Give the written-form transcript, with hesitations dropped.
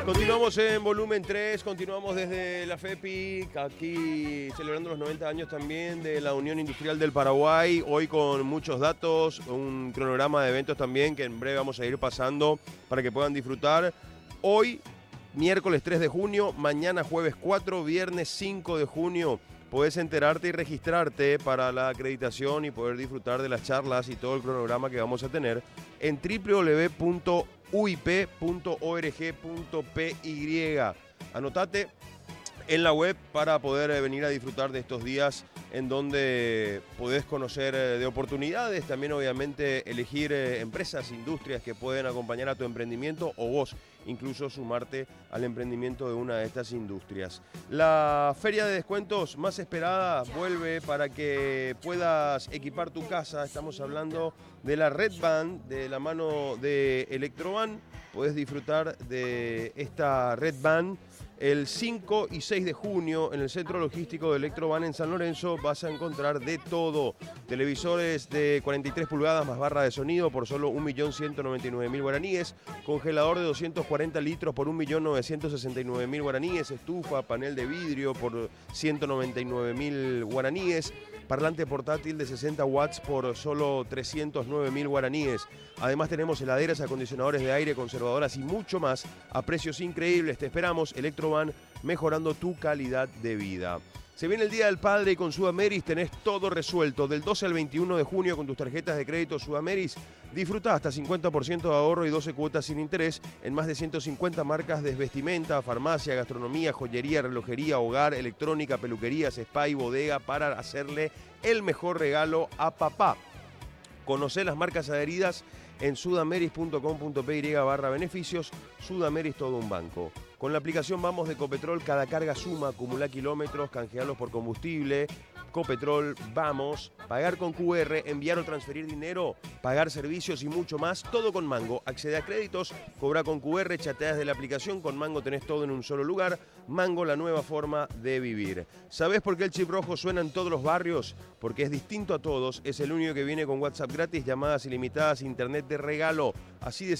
Continuamos en volumen 3, continuamos desde la FEPIC, aquí celebrando los 90 años también de la Unión Industrial del Paraguay, hoy con muchos datos, un cronograma de eventos también que en breve vamos a ir pasando para que puedan disfrutar. Hoy, miércoles 3 de junio, mañana jueves 4, viernes 5 de junio, podés enterarte y registrarte para la acreditación y poder disfrutar de las charlas y todo el cronograma que vamos a tener en www.uip.org.py. Anotate en la web para poder venir a disfrutar de estos días en donde podés conocer de oportunidades, también obviamente elegir empresas, industrias que pueden acompañar a tu emprendimiento o vos incluso sumarte al emprendimiento de una de estas industrias. La feria de descuentos más esperada vuelve para que puedas equipar tu casa. Estamos hablando de la Red Van, de la mano de Electrovan. Podés disfrutar de esta Red Van el 5 y 6 de junio en el Centro Logístico de Electrovan en San Lorenzo. Vas a encontrar de todo. Televisores de 43 pulgadas más barra de sonido por solo 1.199.000 guaraníes. Congelador de 240 litros por 1.969.000 guaraníes. Estufa, panel de vidrio por 199.000 guaraníes. Parlante portátil de 60 watts por solo 309.000 guaraníes. Además tenemos heladeras, acondicionadores de aire, conservadoras y mucho más a precios increíbles. Te esperamos, Electrovan, mejorando tu calidad de vida. Se viene el Día del Padre y con Sudameris tenés todo resuelto. Del 12 al 21 de junio con tus tarjetas de crédito Sudameris disfruta hasta 50% de ahorro y 12 cuotas sin interés en más de 150 marcas de vestimenta, farmacia, gastronomía, joyería, relojería, hogar, electrónica, peluquerías, spa y bodega para hacerle el mejor regalo a papá. Conocé las marcas adheridas en sudameris.com.py/beneficios. Sudameris, todo un banco. Con la aplicación Vamos de Copetrol, cada carga suma, acumula kilómetros, canjearlos por combustible. Copetrol, vamos, pagar con QR, enviar o transferir dinero, pagar servicios y mucho más, todo con Mango. Accede a créditos, cobra con QR, chateas de la aplicación, con Mango tenés todo en un solo lugar. Mango, la nueva forma de vivir. ¿Sabés por qué el chip rojo suena en todos los barrios? Porque es distinto a todos, es el único que viene con WhatsApp gratis, llamadas ilimitadas, internet de regalo. Así de